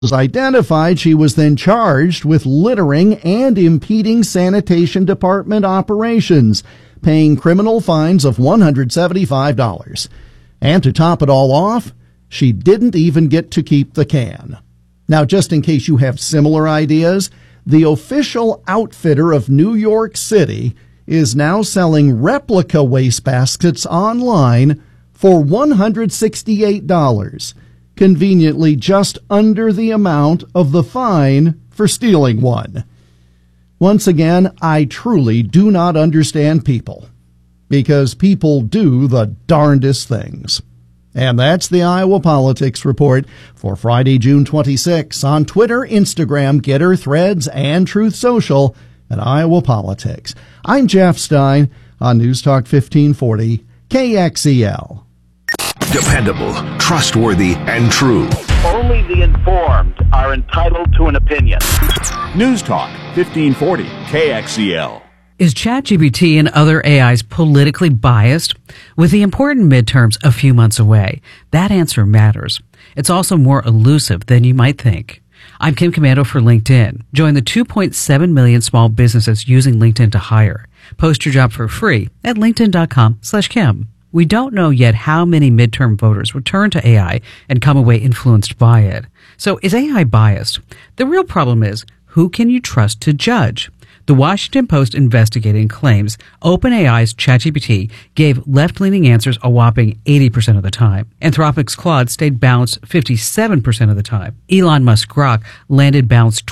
Was identified, she was then charged with littering and impeding sanitation department operations, paying criminal fines of $175. And to top it all off, she didn't even get to keep the can. Now, just in case you have similar ideas, the official outfitter of New York City is now selling replica wastebaskets online for $168. Conveniently just under the amount of the fine for stealing one. Once again, I truly do not understand people, because people do the darndest things. And that's the Iowa Politics Report for Friday, June 26. On Twitter, Instagram, Getter, Threads, and Truth Social at Iowa Politics. I'm Jeff Stein on News Talk 1540 KXEL. Dependable, trustworthy, and true. Only the informed are entitled to an opinion. News Talk 1540 KXEL. Is ChatGPT and other AIs politically biased? With the important midterms a few months away, that answer matters. It's also more elusive than you might think. I'm Kim Komando for LinkedIn. Join the 2.7 million small businesses using LinkedIn to hire. Post your job for free at linkedin.com/Kim. We don't know yet how many midterm voters would turn to AI and come away influenced by it. So is AI biased? The real problem is, who can you trust to judge? The Washington Post investigating claims OpenAI's ChatGPT gave left-leaning answers a whopping 80% of the time. Anthropic's Claude stayed balanced 57% of the time. Elon Musk Grok landed balanced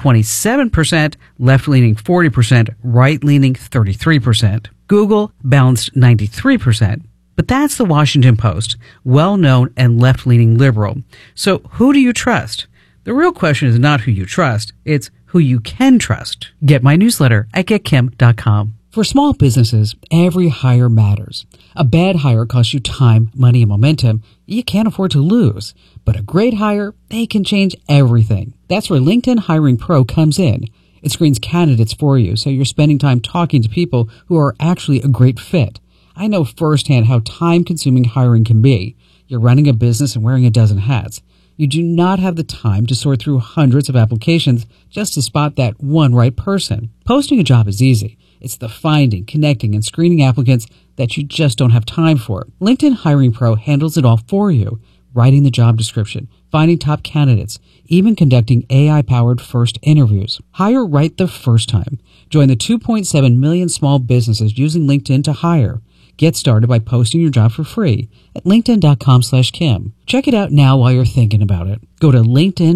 27%, left-leaning 40%, right-leaning 33%. Google balanced 93%. But that's the Washington Post, well-known and left-leaning liberal. So who do you trust? The real question is not who you trust, it's who you can trust. Get my newsletter at getkim.com. For small businesses, every hire matters. A bad hire costs you time, money, and momentum you can't afford to lose. But a great hire, they can change everything. That's where LinkedIn Hiring Pro comes in. It screens candidates for you, so you're spending time talking to people who are actually a great fit. I know firsthand how time-consuming hiring can be. You're running a business and wearing a dozen hats. You do not have the time to sort through hundreds of applications just to spot that one right person. Posting a job is easy. It's the finding, connecting, and screening applicants that you just don't have time for. LinkedIn Hiring Pro handles it all for you. Writing the job description, finding top candidates, even conducting AI-powered first interviews. Hire right the first time. Join the 2.7 million small businesses using LinkedIn to hire. Get started by posting your job for free at linkedin.com/Kim. Check it out now while you're thinking about it. Go to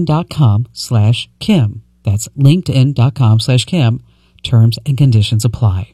linkedin.com/Kim. That's linkedin.com/Kim. Terms and conditions apply.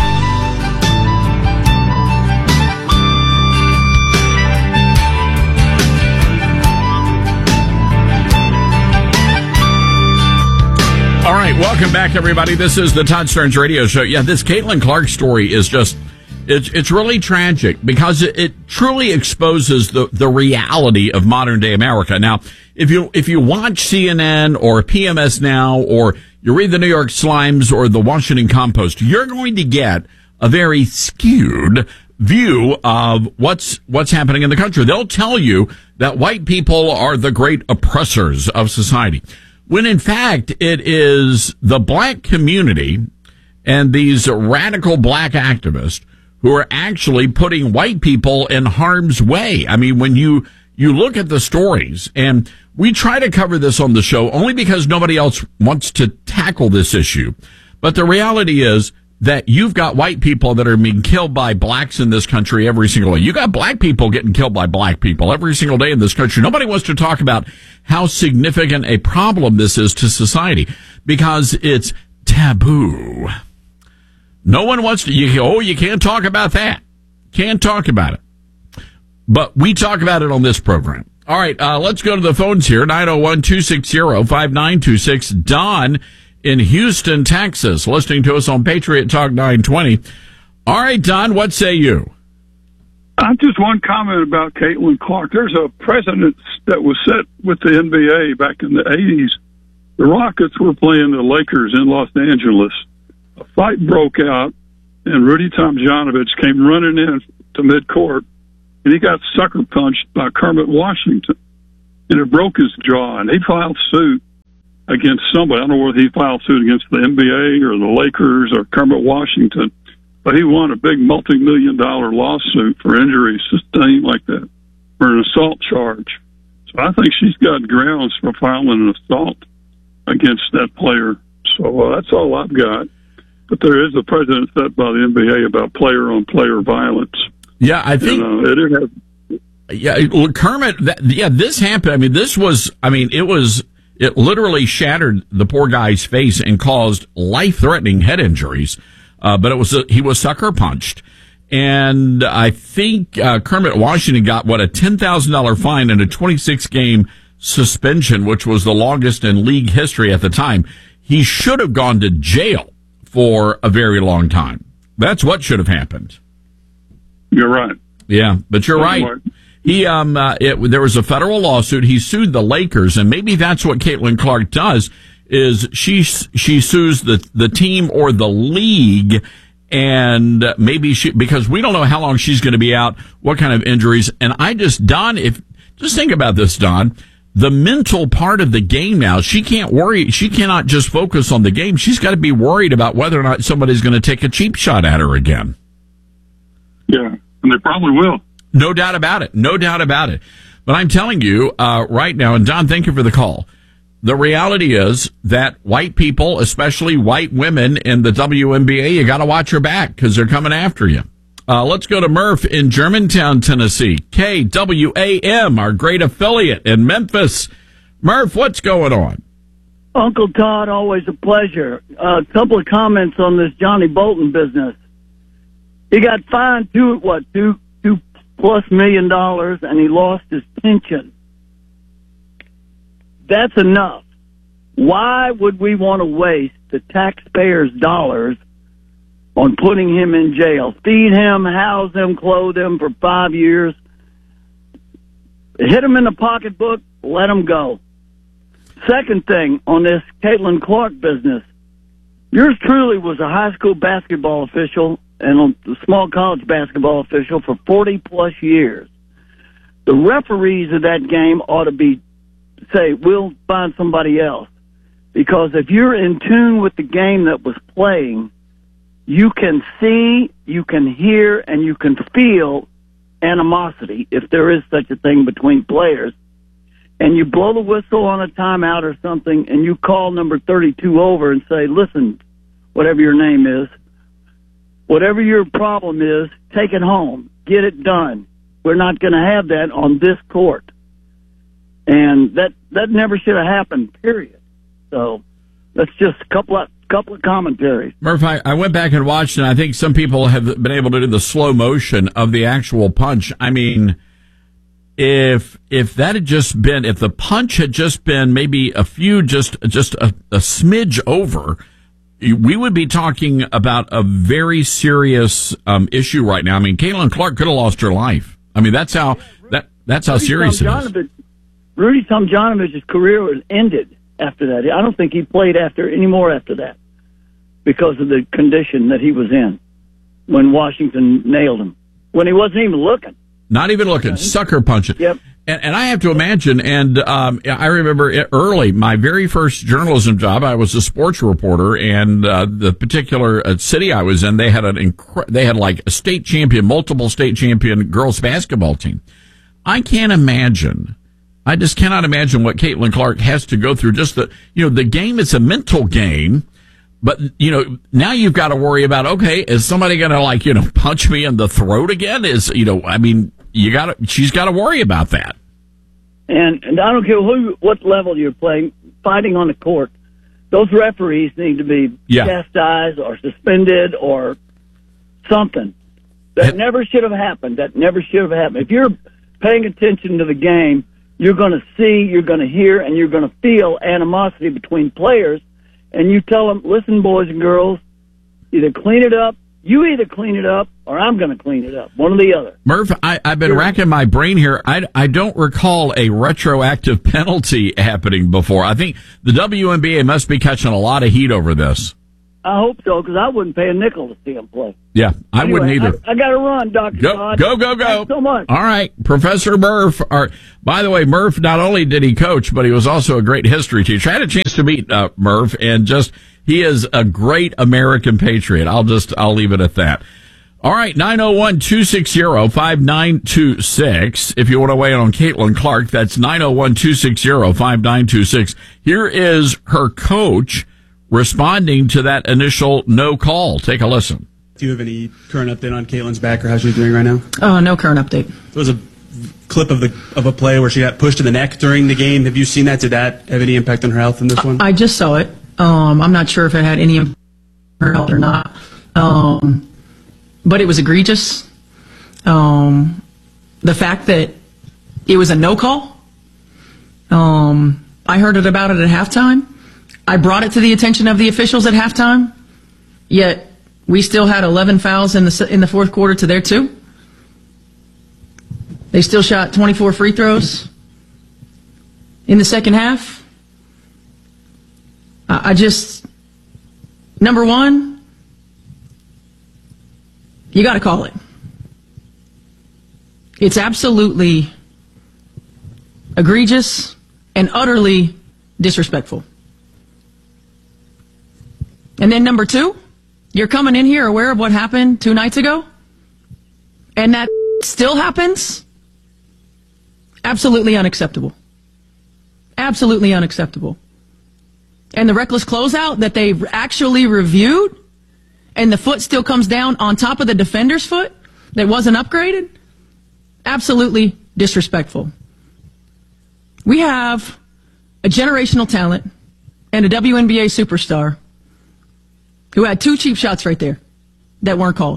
All right, welcome back, everybody. This is the Todd Stearns Radio Show. Yeah, this Caitlin Clark story is just... It's really tragic because it truly exposes the reality of modern day America. Now, if you watch CNN or PMS Now or you read the New York Slimes or the Washington Compost, you're going to get a very skewed view of what's happening in the country. They'll tell you that white people are the great oppressors of society, when in fact it is the black community and these radical black activists who are actually putting white people in harm's way. I mean, when you look at the stories, and we try to cover this on the show only because nobody else wants to tackle this issue. But the reality is that you've got white people that are being killed by blacks in this country every single day. You got black people getting killed by black people every single day in this country. Nobody wants to talk about how significant a problem this is to society because it's taboo. No one wants to, you can't talk about that. Can't talk about it. But we talk about it on this program. All right, let's go to the phones here. 901-260-5926. Don in Houston, Texas, listening to us on Patriot Talk 920. All right, Don, what say you? Just one comment about Caitlin Clark. There's a precedent that was set with the NBA back in the 80s. The Rockets were playing the Lakers in Los Angeles. A fight broke out, and Rudy Tomjanovich came running in to midcourt, and he got sucker punched by Kermit Washington, and it broke his jaw, and he filed suit against somebody. I don't know whether he filed suit against the NBA or the Lakers or Kermit Washington, but he won a big multi-million-dollar lawsuit for injuries sustained like that, for an assault charge. So I think she's got grounds for filing an assault against that player. So that's all I've got. But there is a precedent set by the NBA about player-on-player violence. Yeah, I think. Kermit. This happened. I mean, it literally shattered the poor guy's face and caused life-threatening head injuries. But he was sucker punched. And I think Kermit Washington got, a $10,000 fine and a 26-game suspension, which was the longest in league history at the time. He should have gone to jail for a very long time. That's what should have happened. You're right. Yeah, but you're right. He there was a federal lawsuit. He sued the Lakers, and maybe that's what Caitlin Clark does. Is she sues the team or the league, and maybe because we don't know how long she's going to be out, what kind of injuries. And just think about this, Don. The mental part of the game now, she can't worry. She cannot just focus on the game. She's got to be worried about whether or not somebody's going to take a cheap shot at her again. Yeah, and they probably will. No doubt about it. No doubt about it. But I'm telling you right now, and Don, thank you for the call. The reality is that white people, especially white women in the WNBA, you got to watch your back because they're coming after you. Let's go to Murph in Germantown, Tennessee. KWAM, our great affiliate in Memphis. Murph, what's going on? Uncle Todd, always a pleasure. A couple of comments on this Johnny Bolton business. He got fined $2+ million, and he lost his pension. That's enough. Why would we want to waste the taxpayers' dollars on putting him in jail? Feed him, house him, clothe him for 5 years. Hit him in the pocketbook, let him go. Second thing on this Caitlin Clark business, yours truly was a high school basketball official and a small college basketball official for 40-plus years. The referees of that game ought to say, we'll find somebody else. Because if you're in tune with the game that was playing, you can see, you can hear, and you can feel animosity, if there is such a thing between players. And you blow the whistle on a timeout or something, and you call number 32 over and say, listen, whatever your name is, whatever your problem is, take it home. Get it done. We're not going to have that on this court. And that never should have happened, period. So that's just a couple of commentaries. Murph, I went back and watched, and I think some people have been able to do the slow motion of the actual punch. I mean, if that had just been, if the punch had just been maybe a few, just a smidge over, we would be talking about a very serious issue right now. I mean, Caitlin Clark could have lost her life. I mean, that's how serious it is. Rudy Tomjanovich's career was ended after that. I don't think he played anymore after that because of the condition that he was in when Washington nailed him, when he wasn't even looking. Not even looking, sucker punching. Yep. And I have to imagine, and I remember early, my very first journalism job, I was a sports reporter, and the particular city I was in, they had like a state champion, multiple state champion girls basketball team. I just cannot imagine what Caitlin Clark has to go through. Just the game is a mental game, but now you've got to worry about, okay, is somebody going to punch me in the throat again? She's got to worry about that. And I don't care what level you're playing, fighting on the court, those referees need to be chastised or suspended or something. That never should have happened. If you're paying attention to the game, you're going to see, you're going to hear, and you're going to feel animosity between players. And you tell them, listen, boys and girls, you either clean it up, or I'm going to clean it up. One or the other. Murph, I've been racking my brain here. I don't recall a retroactive penalty happening before. I think the WNBA must be catching a lot of heat over this. I hope so, because I wouldn't pay a nickel to see him play. Yeah, I wouldn't either. I got to run, Dr. Todd. Go. Thanks so much. All right, Professor Murph. By the way, Murph, not only did he coach, but he was also a great history teacher. I had a chance to meet Murph, and he is a great American patriot. I'll leave it at that. All right, 901-260-5926. If you want to weigh in on Caitlin Clark, that's 901-260-5926. Here is her coach responding to that initial no call. Take a listen. Do you have any current update on Caitlin's back or how she's doing right now? No current update. There was a clip of a play where she got pushed in the neck during the game. Have you seen that? Did that have any impact on her health in this one? I just saw it. I'm not sure if it had any impact on her health or not. But it was egregious. The fact that it was a no call. I heard about it at halftime. I brought it to the attention of the officials at halftime. Yet we still had 11 fouls in the fourth quarter to their 2. They still shot 24 free throws in the second half. Number one, you got to call it. It's absolutely egregious and utterly disrespectful. And then number 2, you're coming in here aware of what happened 2 nights ago, and that still happens? Absolutely unacceptable. Absolutely unacceptable. And the reckless closeout that they actually reviewed, and the foot still comes down on top of the defender's foot that wasn't upgraded? Absolutely disrespectful. We have a generational talent and a WNBA superstar who had 2 cheap shots right there that weren't called.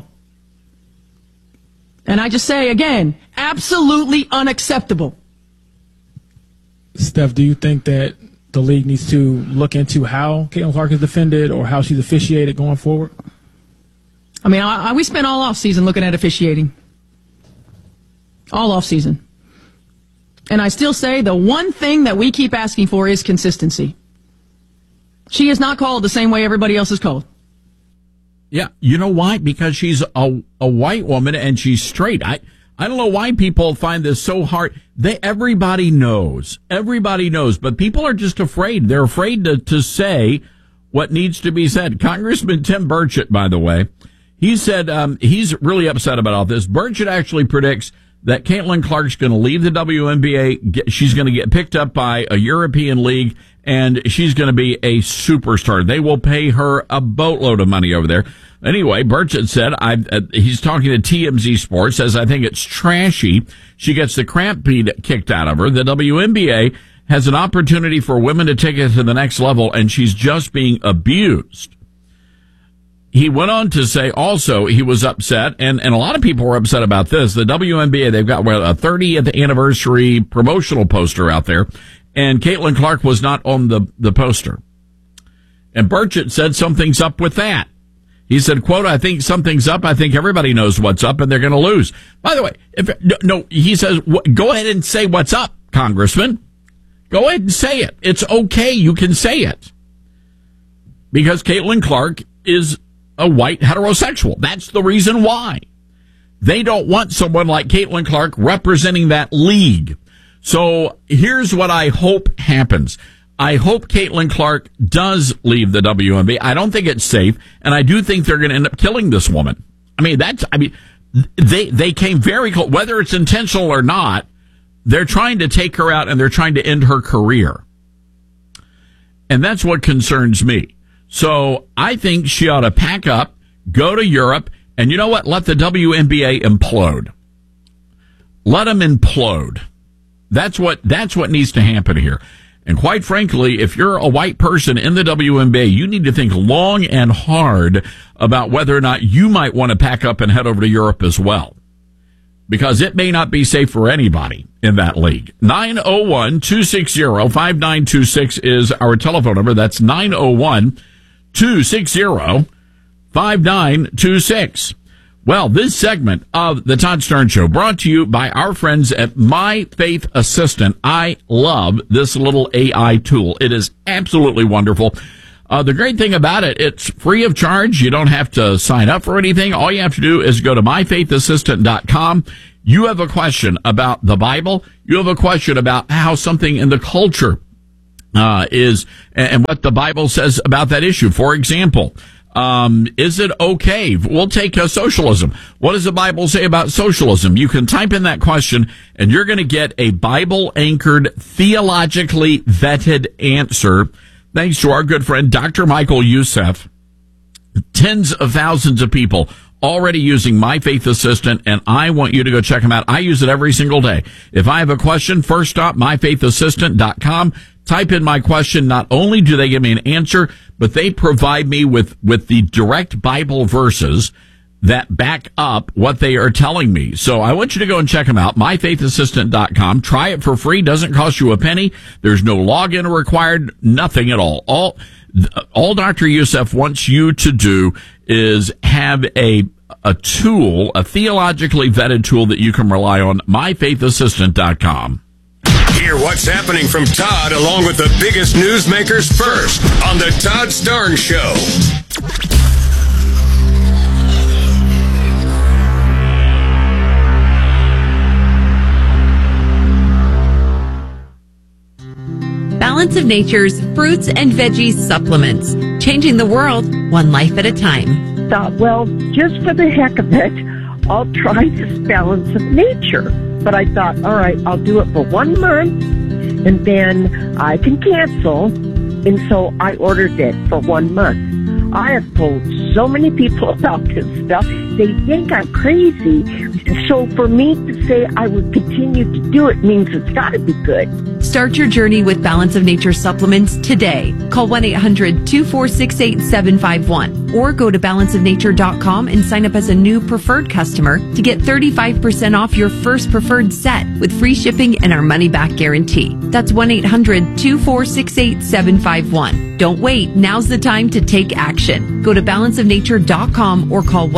And I just say, again, absolutely unacceptable. Steph, do you think that the league needs to look into how Caitlin Clark is defended or how she's officiated going forward? I mean, we spent all offseason looking at officiating. All offseason. And I still say the one thing that we keep asking for is consistency. She is not called the same way everybody else is called. Yeah, you know why? Because she's a white woman and she's straight. I don't know why people find this so hard. Everybody knows, but people are just afraid. They're afraid to say what needs to be said. Congressman Tim Burchett, by the way, he said he's really upset about all this. Burchett actually predicts that Caitlin Clark's going to leave the WNBA. She's going to get picked up by a European league, and she's going to be a superstar. They will pay her a boatload of money over there. Anyway, Burchett said, he's talking to TMZ Sports, says, I think it's trashy. She gets the crap kicked out of her. The WNBA has an opportunity for women to take it to the next level, and she's just being abused. He went on to say also he was upset, and a lot of people were upset about this. The WNBA, they've got a 30th anniversary promotional poster out there, and Caitlin Clark was not on the poster. And Burchett said something's up with that. He said, quote, I think something's up. I think everybody knows what's up, and they're going to lose. By the way, he says, go ahead and say what's up, Congressman. Go ahead and say it. It's okay. You can say it. Because Caitlin Clark is a white heterosexual. That's the reason why. They don't want someone like Caitlin Clark representing that league. So here's what I hope happens. I hope Caitlin Clark does leave the WNBA. I don't think it's safe, and I do think they're going to end up killing this woman. They came very close. Whether it's intentional or not, they're trying to take her out, and they're trying to end her career. And that's what concerns me. So I think she ought to pack up, go to Europe, and you know what? Let the WNBA implode. Let them implode. That's what needs to happen here. And quite frankly, if you're a white person in the WNBA, you need to think long and hard about whether or not you might want to pack up and head over to Europe as well. Because it may not be safe for anybody in that league. 901-260-5926 is our telephone number. That's 901-260-5926. Well, this segment of the Todd Stern Show brought to you by our friends at My Faith Assistant. I love this little AI tool. It is absolutely wonderful. The great thing about it, it's free of charge. You don't have to sign up for anything. All you have to do is go to myfaithassistant.com. You have a question about the Bible. You have a question about how something in the culture is and what the Bible says about that issue. For example, is it okay? We'll take socialism. What does the Bible say about socialism? You can type in that question and you're going to get a Bible-anchored, theologically vetted answer. Thanks to our good friend, Dr. Michael Youssef. Tens of thousands of people already using My Faith Assistant, and I want you to go check them out. I use it every single day. If I have a question, first stop, myfaithassistant.com. Type in my question. Not only do they give me an answer, but they provide me with the direct Bible verses that back up what they are telling me. So I want you to go and check them out, myfaithassistant.com. Try it for free. Doesn't cost you a penny. There's no login required, nothing at all. All Dr. Youssef wants you to do is have a tool, a theologically vetted tool that you can rely on, myfaithassistant.com. Hear what's happening from Todd along with the biggest newsmakers first on the Todd Starnes Show. Balance of Nature's fruits and veggies supplements, changing the world one life at a time. Thought, well, just for the heck of it, I'll try this Balance of Nature. But I thought, all right, I'll do it for 1 month, and then I can cancel. And so I ordered it for 1 month. I have told so many people about this stuff. They think I'm crazy. So for me to say I would continue to do it means it's got to be good. Start your journey with Balance of Nature supplements today. Call 1-800-246-8751 or go to balanceofnature.com and sign up as a new preferred customer to get 35% off your first preferred set with free shipping and our money-back guarantee. That's 1-800-246-8751. Don't wait. Now's the time to take action. Go to balanceofnature.com or call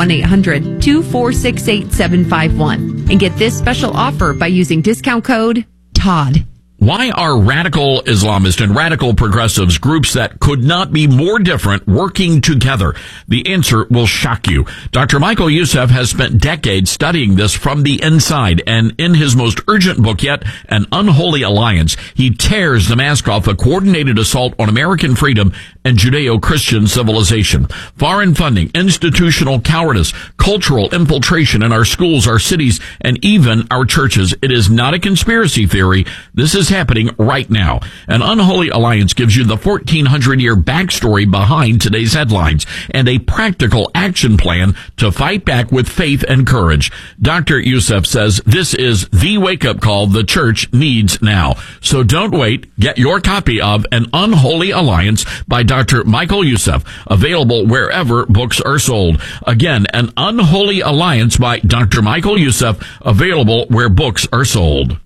1-800-246-8751 and get this special offer by using discount code TODD. Why are radical Islamists and radical progressives, groups that could not be more different, working together? The answer will shock you. Dr. Michael Youssef has spent decades studying this from the inside, and in his most urgent book yet, An Unholy Alliance, he tears the mask off a coordinated assault on American freedom and Judeo-Christian civilization. Foreign funding, institutional cowardice, cultural infiltration in our schools, our cities, and even our churches. It is not a conspiracy theory. This is happening right now. An Unholy Alliance gives you the 1,400-year backstory behind today's headlines and a practical action plan to fight back with faith and courage. Dr. Youssef says this is the wake-up call the church needs now. So don't wait. Get your copy of An Unholy Alliance by Dr. Michael Youssef, available wherever books are sold. Again, An Unholy Alliance by Dr. Michael Youssef, available where books are sold.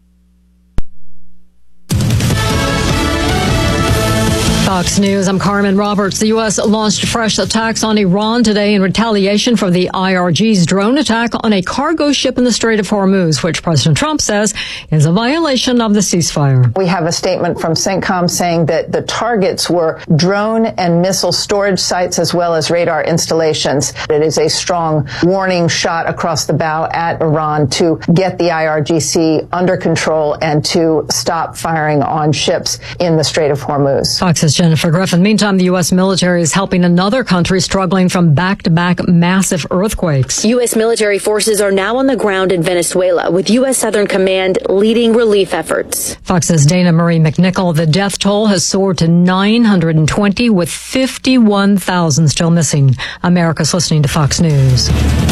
Fox News, I'm Carmen Roberts. The U.S. launched fresh attacks on Iran today in retaliation for the IRG's drone attack on a cargo ship in the Strait of Hormuz, which President Trump says is a violation of the ceasefire. We have a statement from CENTCOM saying that the targets were drone and missile storage sites as well as radar installations. It is a strong warning shot across the bow at Iran to get the IRGC under control and to stop firing on ships in the Strait of Hormuz. Fox's Jennifer Griffin. Meantime, the U.S. military is helping another country struggling from back-to-back massive earthquakes. U.S. military forces are now on the ground in Venezuela, with U.S. Southern Command leading relief efforts. Fox's Dana Marie McNichol. The death toll has soared to 920, with 51,000 still missing. America's listening to Fox News.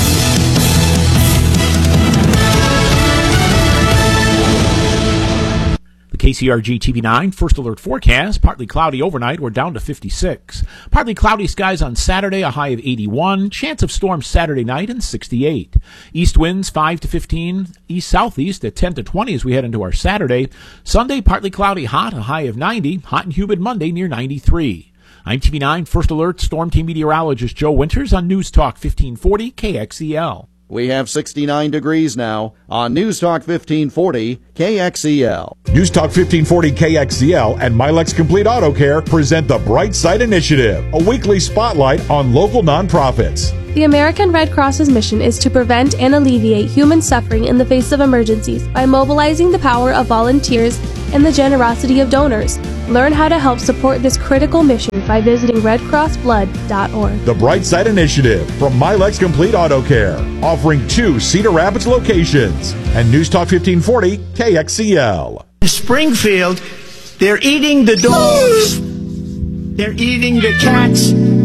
KCRG TV9 First Alert forecast. Partly cloudy overnight. We're down to 56. Partly cloudy skies on Saturday, a high of 81. Chance of storms Saturday night and 68. East winds 5 to 15. East-southeast at 10 to 20 as we head into our Saturday. Sunday, partly cloudy, hot, a high of 90. Hot and humid Monday near 93. I'm TV9 First Alert Storm Team meteorologist Joe Winters on News Talk 1540 KXEL. We have 69 degrees now on News Talk 1540 KXEL. News Talk 1540 KXEL and Milex Complete Auto Care present the Bright Side Initiative, a weekly spotlight on local nonprofits. The American Red Cross's mission is to prevent and alleviate human suffering in the face of emergencies by mobilizing the power of volunteers and the generosity of donors. Learn how to help support this critical mission by visiting redcrossblood.org. The Bright Side Initiative from Milex Complete Auto Care, offering 2 Cedar Rapids locations, and News Talk 1540 KXEL. In Springfield, they're eating the dogs. They're eating the cats.